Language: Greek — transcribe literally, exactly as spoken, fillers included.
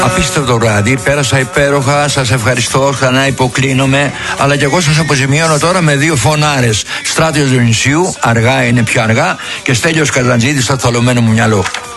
Απίστευτο βράδυ, πέρασα υπέροχα, σας ευχαριστώ, ξανά υποκλίνομαι, αλλά και εγώ σας αποζημιώνω τώρα με δύο φωνάρες. Στράτιος Διονυσίου, αργά είναι πιο αργά, και Στέλιος Καζαντζίδης στο θολωμένο μου μυαλό.